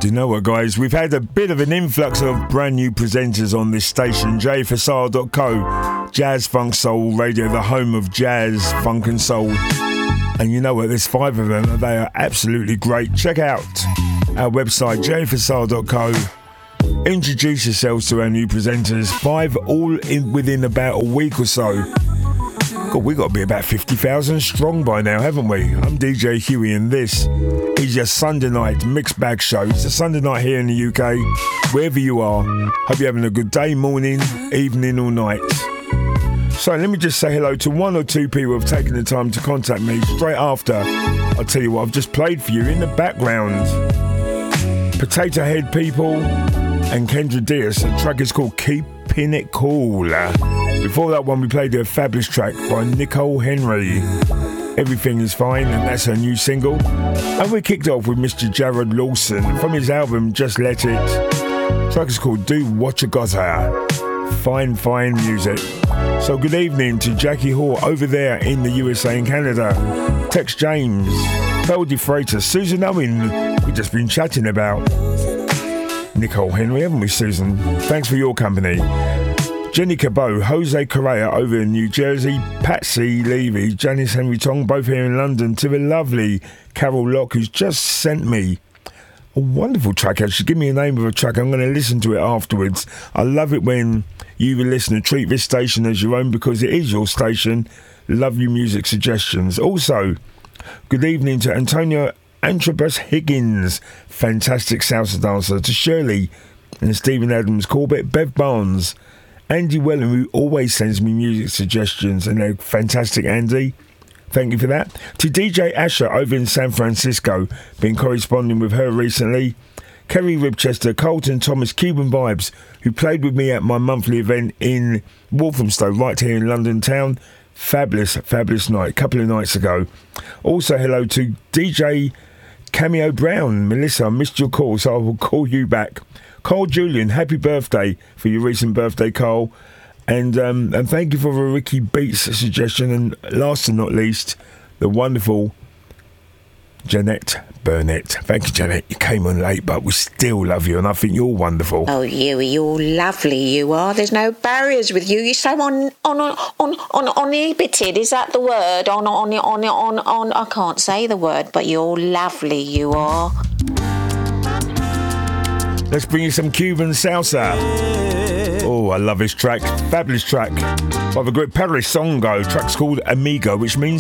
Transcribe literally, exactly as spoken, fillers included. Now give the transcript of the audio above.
Do you know what, guys? We've had a bit of an influx of brand new presenters on this station, j f s r dot co, Jazz Funk Soul Radio, the home of jazz, funk and soul. And you know what, there's five of them, and they are absolutely great. Check out our website, j f s r dot co. Introduce yourselves to our new presenters, five all in within about a week or so. God, we've got to be about fifty thousand strong by now, haven't we? I'm D J Huey, and this is your Sunday night mixed bag show. It's a Sunday night here in the U K, wherever you are. Hope you're having a good day, morning, evening or night. So let me just say hello to one or two people who have taken the time to contact me straight after. I'll tell you what, I've just played for you in the background. Potato Head People and Kendra Diaz. The track is called Keeping It Cool. Before that one, we played a fabulous track by Nicole Henry, Everything Is Fine, and that's her new single. And we kicked off with Mister Jared Lawson from his album Just Let It. The track is called Do What You Gotta. Fine, fine music. So good evening to Jackie Hall over there in the U S A and Canada. Tex James, Pearl DeFreitas, Susan Owen. We've just been chatting about Nicole Henry, haven't we, Susan? Thanks for your company. Jenny Cabot, Jose Correa over in New Jersey, Patsy Levy, Janice Henry Tong, both here in London, to the lovely Carol Locke, who's just sent me a wonderful track. Actually, give me a name of a track. I'm going to listen to it afterwards. I love it when you, the listener, treat this station as your own because it is your station. Love your music suggestions. Also, good evening to Antonio Antrobus Higgins, fantastic salsa dancer, to Shirley and Stephen Adams, Corbett, Bev Barnes, Andy Wellen, who always sends me music suggestions, and they're fantastic, Andy. Thank you for that. To D J Asher over in San Francisco, been corresponding with her recently. Kerry Ribchester, Colton Thomas, Cuban Vibes, who played with me at my monthly event in Walthamstow, right here in London town. Fabulous, fabulous night, a couple of nights ago. Also, hello to D J Cameo Brown. Melissa, I missed your call, so I will call you back. Carl Julian, happy birthday for your recent birthday, Carl. And um, and thank you for the Ricky Beats suggestion. And last and not least, the wonderful Jeanette Burnett. Thank you, Jeanette. You came on late, but we still love you, and I think you're wonderful. Oh, you, you're lovely, you are. There's no barriers with you. You're so on on on on on uninhibited. Is that the word? On on on on on. I can't say the word, but you're lovely, you are. Let's bring you some Cuban salsa. Oh, I love this track. Fabulous track by the group Paris Songo. Track's called Amigo, which means